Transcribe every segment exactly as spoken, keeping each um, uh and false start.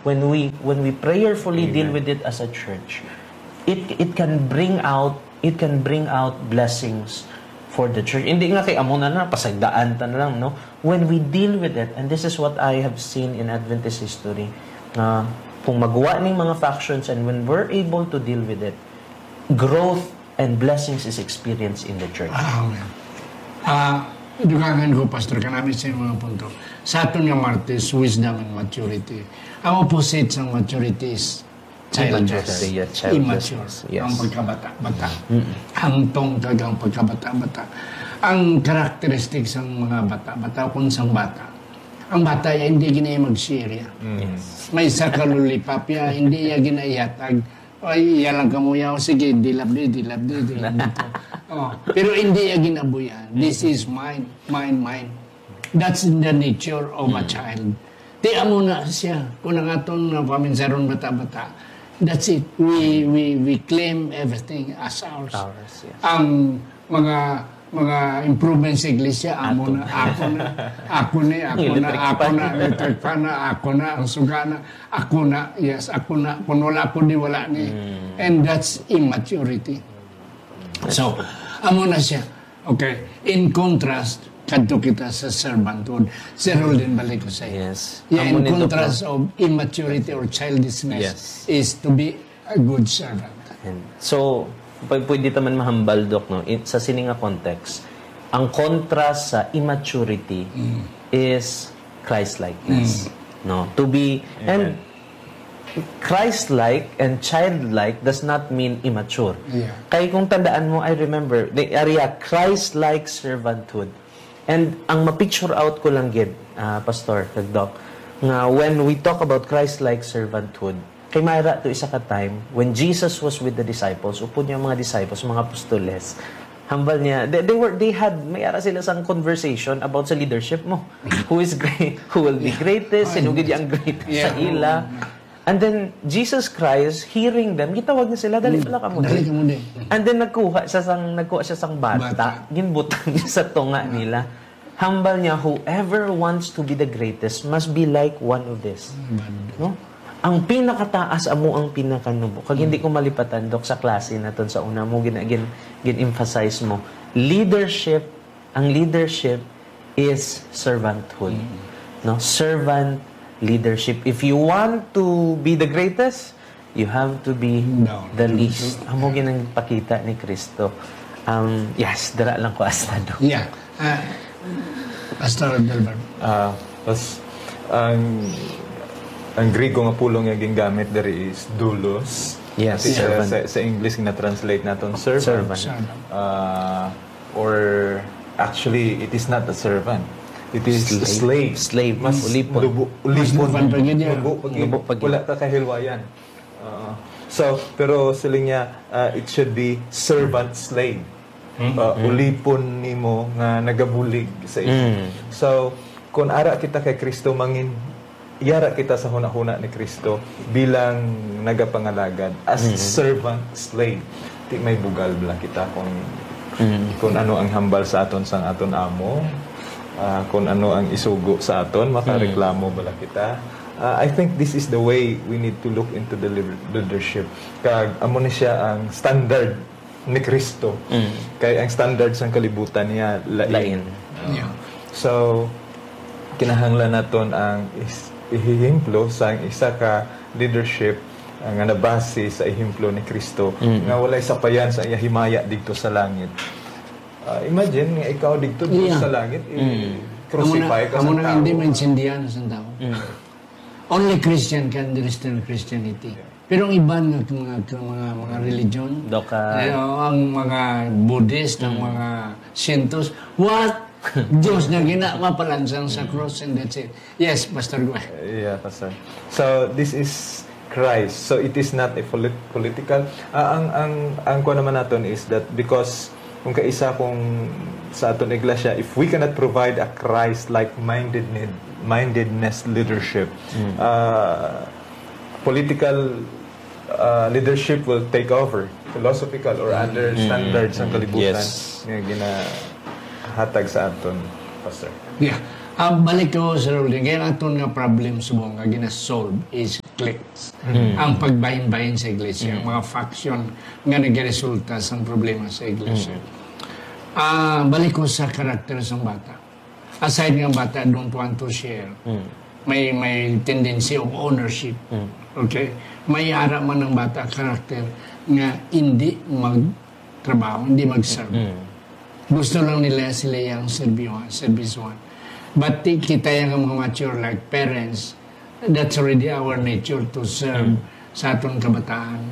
when we when we prayerfully Amen. Deal with it as a church, it it can bring out it can bring out blessings for the church. Hindi nga kay amo na na pasagdaan ta na lang, no? When we deal with it, and this is what I have seen in Adventist history, na uh, kung magawa ng mga factions and when we're able to deal with it, growth and blessings is experienced in the church. Amen. Ah, uh, dugangan ko, Pastor, kanami sa mga punto. Sa aton nga Martes, wisdom and maturity. Ang opposite sa maturity is childless, yeah, immature, yes. Ang pagkabata-bata. Mm-hmm. Hangtong tagang pagkabata-bata. Ang characteristics ng mga bata-bata, kung sang bata, ang bata ya, hindi ginaya mag-share. Yes. May isa kalulipap ya, hindi ya ginayatag. Ay, iyalang kamuya, sige, dilap di, dilap di, dilap dito. Oh, pero hindi ya ginabuyan. This is mine, mine, mine. That's the nature of a child. Di amo na siya. Kung ang aton na paminsaron bata-bata, that's it. We we we claim everything as ours. Ours, yes. Ang mga mga improvements sa iglesia, amo na, ako na, ako na, ako na, ako na, electric fan na, ako na, ang sugana, ako na, yes, ako na, kung wala ako, di wala ni. Mm. And that's immaturity. So, amo na siya. Okay. In contrast, kadto kita sa servanthood. Sir Roldan, balik ko sa iyo. Yes. Yeah, in contrast of immaturity or childishness yes. is to be a good servant. And so, pwede naman mahambal, Dok, no? In, sa sininga context, ang contrast sa immaturity mm. is Christ-likeness. Mm. No? To be, Amen. And Christ-like and childlike does not mean immature. Yeah. Kaya kung tandaan mo, I remember, the area, Christ-like servanthood. And ang ma-picture out ko lang gid, uh, Pastor, Doc, nga when we talk about Christ-like servanthood, kay Myra to isa ka time, when Jesus was with the disciples, upod niya mga disciples, mga apostoles, hambal niya, they, they were, they had, may ara sila sang conversation about sa leadership mo. Who is great, who will be greatest, and who gid ang greatest sa ila. And then, Jesus Christ, hearing them, gitawag niya sila, dali pala ka mo. Dali ka mo din. And then, nagkuha siya sang, nagkuha siya sang bata, bata. Ginbutan niya sa tunga nila. Hambal niya, whoever wants to be the greatest must be like one of this. No? Ang pinakataas amo ang pinakanubo. Kag hindi ko malipatan, Dok, sa klase naton sa una mo, gin, gin, gin-emphasize mo. Leadership, ang leadership is servanthood. Mm-hmm. No? Servant leadership. If you want to be the greatest, you have to be no, the least. Amo ginang pakita ni Kristo. Um, yes, dara lang ko asta, Dok. Yeah. Uh, Pastor Delbert. Ah, uh, pas ang ang Griego nga pulong nga gingamit diri is doulos. Yes, sa, sa, sa English na-translate naton servant. servant. Uh, or actually, it is not a servant. It is slave. Slave. Slave. Mas ulipon. Lubo, ulipon. Mas lubo, lubo, pag wala ka kahilwayan. Uh, so, pero sila niya, uh, it should be servant-slave. Uh, ulipon nimo nga nagabulig sa ito. Mm. So, kung ara kita kay Kristo mangin, yara kita sa huna-huna ni Kristo bilang nagapangalagad as mm-hmm. servant slave. Di may bugal bala kita kung mm-hmm. kung ano ang hambal sa aton sang aton amo, uh, kung ano ang isugo sa aton, makareklamo bala kita. Uh, I think this is the way we need to look into the leadership. Kag amo ni siya ang standard ni Kristo. Mm. Kay ang standard sang kalibutan niya lain. lain. Uh, yeah. So kinahanglan naton ang is ihihimplo sa isa ka leadership uh, nga nabase sa ihimplo ni Kristo mm. nga walay sapayan sa iya himaya dito sa langit. Uh, imagine nga ikaw dito yeah. sa langit mm. i-crucify ka sa tao. Amo na hindi maintindihan sa tao. Mm. Only Christian can understand Christianity. Yeah. Pero ang iba ng mga mga mga religion, Doka, eh, ang mga Buddhist, mm. ang mga Shintos, what? Diyos na ginapapalansang sa cross and that's it. Yes, Pastor Gwen. Uh, yeah, Pastor. So, this is Christ. So, it is not a polit- political. Uh, ang ang ang ko naman natin is that because kung kaisa kung sa aton iglesia, if we cannot provide a Christ-like mindedness, mindedness leadership, mm. uh, political uh, leadership will take over. Philosophical or other mm. standards ng kalibutan. Yes. Nga gina hatag sa aton, Pastor. Yeah. Um, balik ko sa Roldan. Kaya aton nga problem subong nga gina-solve is cliques. Ang pagbahin-bahin sa iglesia, ang mga faction nga nagresulta sa problema sa iglesia. Ah, balik ko sa karakter ng bata. Aside ng bata, don't want to share. May may tendency of ownership. Okay? May ara man ng bata karakter nga hindi magtrabaho, hindi mag-serve. Gusto lang nila sila yung service, service one. But kita yung mga mature like parents, that's already our nature to serve sa atong kabataan.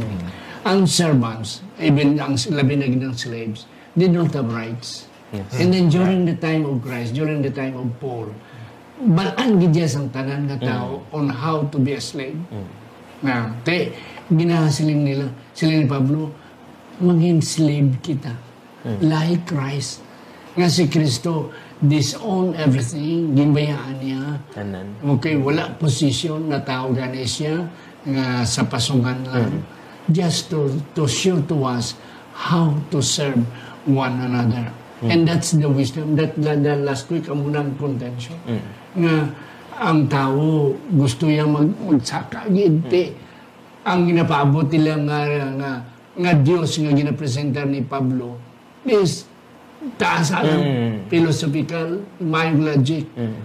Ang servants, even ang labi na ginang slaves, they don't have rights. Yes. And then during the time of Christ, during the time of Paul, balaan gidya sang tanan nga tao on how to be a slave. Na, te, ginahasiling nila, sila ni Pablo, maging slave kita. Like Christ. Nga si Kristo, disown everything, ginbayaan niya. Tanan. Okay, wala position na tao gani siya nga sa pasungan lang. Just to to show to us how to serve one another. And that's the wisdom. That, that, that last week, ang unang contention. Nga ang tao gusto niya mag, magsaka. Ginti. Ang ginapaabot nila nga, nga, nga Diyos nga ginapresenta ni Pablo is taas ang Mm. philosophical, mind logic.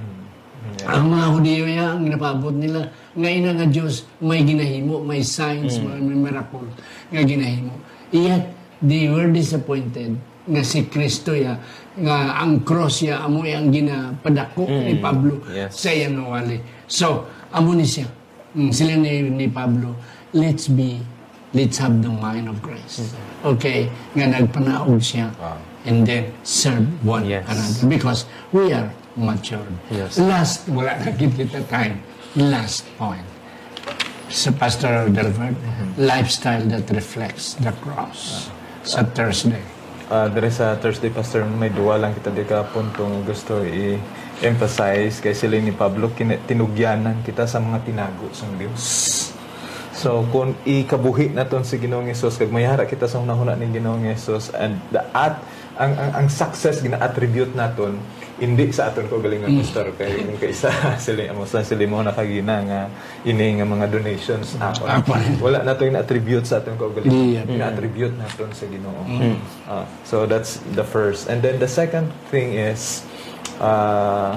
Ang mga Hudiyo yan, ang ginapaabot nila, ngayon nga Diyos, may ginahimo, may signs, may, may miracle nga ginahimo. Yet, they were disappointed nga si Kristo ya, nga ang cross ya, amo ang ginapadako ni Pablo Yes. sa Yanuwali. So, amo ni siya. Mm, sila ni, ni Pablo, let's be, let's have the mind of Christ. Okay? Nga nagpanaog siya. And then, serve one Yes. another. Because we are matured. Yes. Last, wala na kita time. Last point. Sa Pastor Delbert, lifestyle that reflects the cross. Sa Thursday. Uh, dari sa Thursday, Pastor, may duwa lang kita di ka puntong gusto i-emphasize kay sila ni Pablo, kin- tinugyanan kita sa mga tinago sa Diyos. So, kung ikabuhi na ton si Ginoong Yesus, kag mayara kita sa hunahuna ni Ginoong Yesus, and the at, ang, ang, ang success gina-attribute naton hindi sa aton ko galingan mm. Pastor, kay kung kaisa sila amo sa sila mo nakagina nga ini nga mga donations ako. Wala na to ina-attribute sa aton ko galingan. Yeah. Ina-attribute naton sa Ginoo. Mm. Uh, so that's the first. And then the second thing is uh,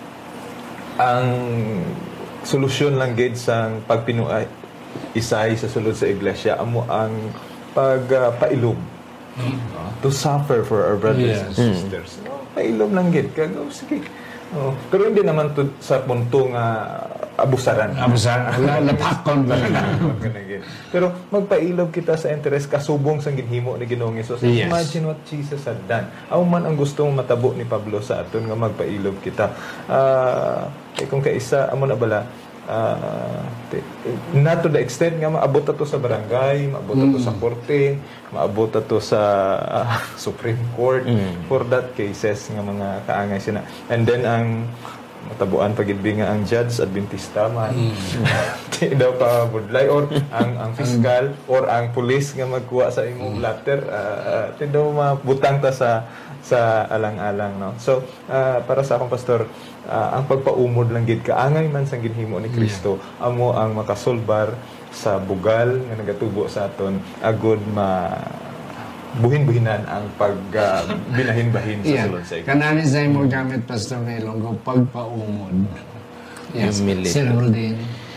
ang solusyon lang gid sa pagpinuay isay sa sulod sa iglesia amo ang pagpailom. Uh, uh, to suffer for our brothers Yes. and sisters. Mm. No, pailom lang gid kag oh, sige. Oh, pero hindi naman to, sa punto nga abusaran. Abusaran. Lapakon ba na? Pero magpailob kita sa interes kasubong sa ginhimo ni Ginoong Hesus. Yes. Imagine what Jesus had done. Aw man ang gustong matabo ni Pablo sa aton nga magpailob kita. Ah, uh, eh, kung kaisa amo na bala uh, not to the extent nga maabot ato sa barangay, maabot ato mm. sa korte, maabot ato sa uh, Supreme Court mm. for that cases nga mga kaangay sina. And then ang matabuan pagidbi nga ang judge Adventista man mm. daw pa budlay or ang ang fiscal or ang police nga magkuha sa imong letter uh, uh, daw mabutang ta sa sa alang-alang, no. So uh, para sa akong pastor, uh, ang pagpaumod lang gid kaangay man sang ginhimo ni Kristo yeah. amo ang makasolbar sa bugal nga nagatubo sa aton agud ma buhin-buhinan ang pag uh, binahin-bahin sa yeah. sulod sa iglesia. Kanani sa mo gamit Pastor Nelongo pagpaumod. Yes. Humility. Sir Roldin.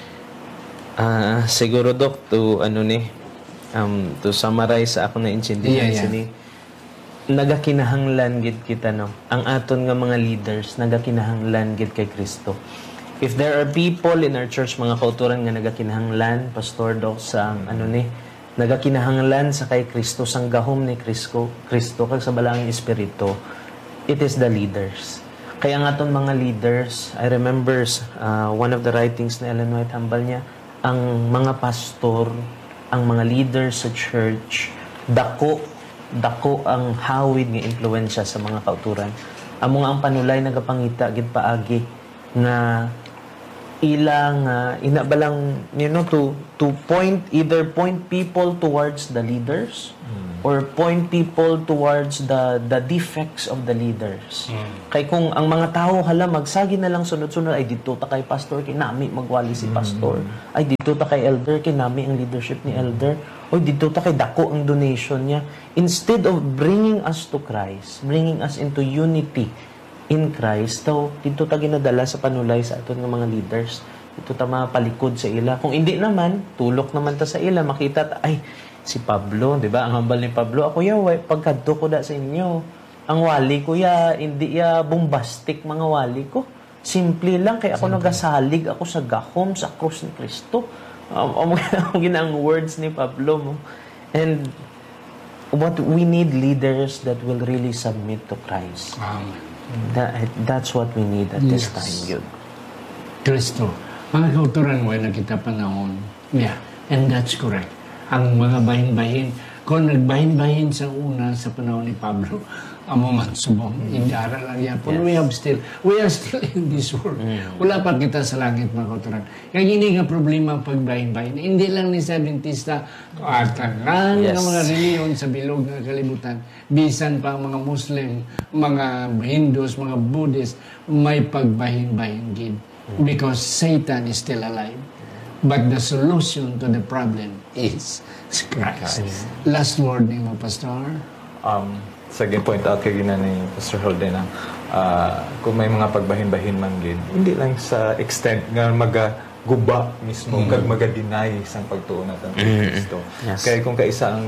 Ah, siguro Dok, to ano ni um to summarize sa ako na intindihan Yeah, yeah. sini. Nagakinahanglan gid kita no. Ang aton nga mga leaders nagakinahanglan gid kay Kristo. If there are people in our church mga kauturan nga nagakinahanglan, Pastor Doc, sa ang ano ni nagakinahanglan sa kay Kristo sang gahom ni Kristo, Kristo kag sa balaang espiritu, it is the leaders. Kaya nga aton mga leaders, I remember uh, one of the writings ni Ellen White hambal niya, ang mga pastor, ang mga leaders sa church, dako dako ang hawid nga impluwensya sa mga kauturan. Amo nga ang panulay nagapangita gid paagi nga ilang uh, ina balang you know to to point either point people towards the leaders mm. or point people towards the the defects of the leaders. Kay kung ang mga tao hala magsagi na lang sunod-sunod, ay dito ta kay pastor kinami magwali si pastor, ay dito ta kay elder kinami ang leadership ni elder, o dito ta kay dako ang donation niya, instead of bringing us to Christ, bringing us into unity in Christ, so dito ta ginadala sa panulay sa aton nga mga leaders, dito ta mapalikod sa ila. Kung hindi naman tulok naman ta sa ila, makita ta ay si Pablo, di ba? Ang hambal ni Pablo, ako ya, pagkadto ko da sa inyo. Ang wali ko ya, hindi ya bombastic mga wali ko. Simple lang, kaya ako nagasalig ako sa gahom, sa krus ni Kristo. Um, ang ginang words ni Pablo mo. And what we need leaders that will really submit to Christ. Amen. That, that's what we need at this Yes. time, yun. Kristo, mga kauturan mo ay nakita panahon. Yeah, and that's correct. Ang mga bahin-bahin, kung nagbahin-bahin sa una sa panahon ni Pablo, amo man subong, indara lang yan. Pero we have still, we are still in this world. Wala pa kita sa langit, mga kauturan. Kaya hindi nga problema ang pagbahin-bahin. Hindi lang ni Adventista, at ang Yes. mga reliyon sa bilog ng kalibutan, bisan pa ang mga Muslim, mga Hindus, mga Buddhist, may pagbahin-bahin gid. Because Satan is still alive. But the solution to the problem is Christ. Last word ni mo, Pastor. Um, sa point out kay gina ni Pastor Holden na ah, kung may mga pagbahin-bahin man gid, hindi lang sa extent nga magaguba mismo kag maga-deny sang pagtuo natin sa Kristo. Yes. Kaya kung kaisa ang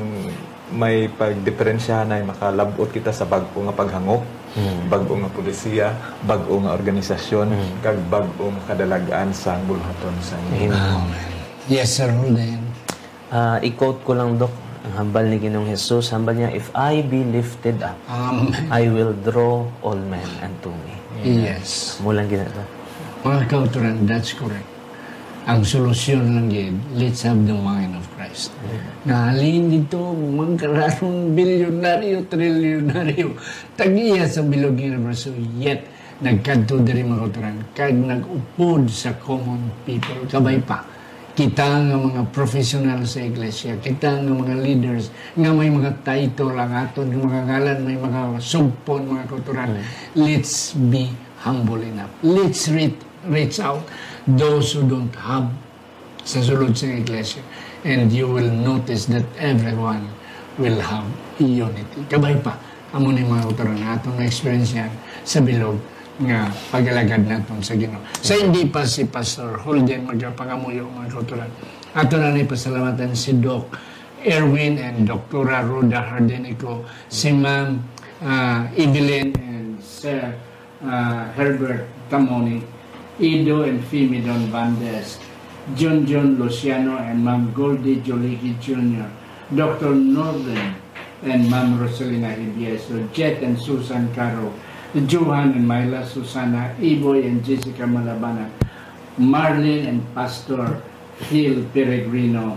may pagdiferensyahan ay makalabot kita sa bag-o nga paghangop, bag-o nga pulisiya, bag-o nga organisasyon, kag bag-o nga kadalagaan sa bulhaton sa inyo. Amen. Yes, Sir Holden. Ah, i-quote ko lang, Dok, ang hambal ni Ginoong Jesus. Hambal niya, if I be lifted up, Amen. I will draw all men unto me. Yes. Mulang ginagawa. Mga kauturan, that's correct. Ang solusyon lang yun, let's have the mind of Christ. Nahalin dito, mangkararong bilyonaryo, trilyonaryo, tagiya sa Bilog Universo, yet nagkanto diri mga kauturan, kag nag-upod sa common people, kabay pa. Kita nga mga professional sa iglesia, kita nga mga leaders, nga may mga title ang aton, mga ngalan, may mga sugpon, mga kauturan. Let's be humble enough. Let's reach, reach out those who don't have sa sulod sa iglesia. And you will notice that everyone will have unity. Kabay pa, amo ni mga kauturan, atong na-experience yan sa Bilog nga pagalagad naton sa Ginoo. Sa hindi pa si Pastor Holden magapangamuyo mga kauturan. Ato na ni pasalamatan si Doc Erwin and Doktora Rhoda Hardenico, si Ma'am uh, Evelyn and Sir uh, Herbert Tamoni, Ido and Fimi Don Bandes, John John Luciano and Ma'am Goldie Joliki Junior, Doctor Northern and Ma'am Rosalina Hibieso, Jet and Susan Caro, Johan and Myla Susana, Iboy and Jessica Malabana, Marlene and Pastor Phil Peregrino,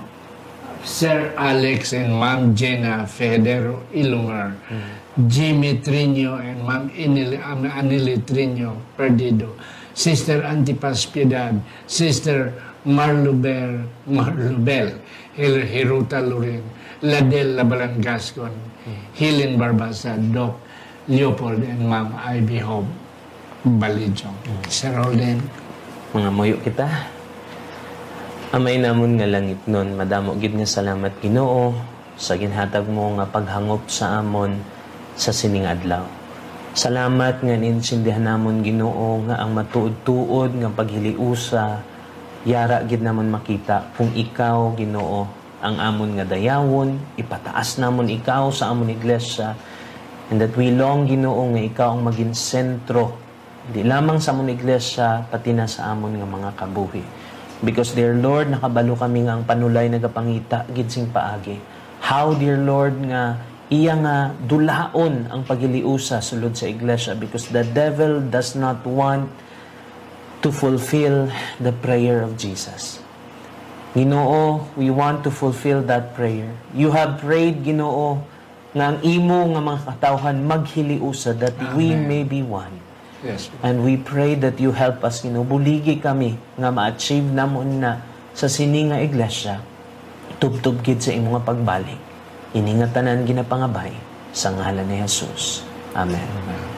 Sir Alex and Ma'am Jenna Federo Ilungar, Jimmy Trino and Ma'am Inil, um, Anili Trino Perdido, Sister Antipas Piedad, Sister Marlubel, Marlubel Hil Hiruta Lurin, Ladel Labalan Gascon, Helen Barbasa, Doc Leopold and Ma'am Ivy Hope Balijong. Sir Holden. Mga muyo kita. Amay namon nga langit nun, madamo gid nga salamat Ginoo sa ginhatag mo nga paghangop sa amon sa sining adlaw. Salamat nga ninsindihan namon Ginoo nga ang matuod-tuod nga paghiliusa yara gid namon makita kung ikaw Ginoo ang amon nga dayawon, ipataas namon ikaw sa amon iglesia. And that we long, Ginoo, nga ikaw ang maging sentro, di lamang sa among iglesia, pati na sa amon nga mga kabuhi. Because, dear Lord, nakabalo kami nga ang panulay nagapangita, gidsing paagi. How, dear Lord, nga iya nga dulaon ang pagiliusa sulod sa iglesia, because the devil does not want to fulfill the prayer of Jesus. Ginoo, we want to fulfill that prayer. You have prayed, Ginoo, nga ang imo nga mga katawhan maghiliusa that Amen. we may be one. Yes. And we pray that you help us, Ginoo, buligi kami nga ma-achieve namon na sa sini nga iglesia tubtub gid sa imo nga pagbalik. Iningatanan ginapangabay sa ngalan ni Jesus. Amen.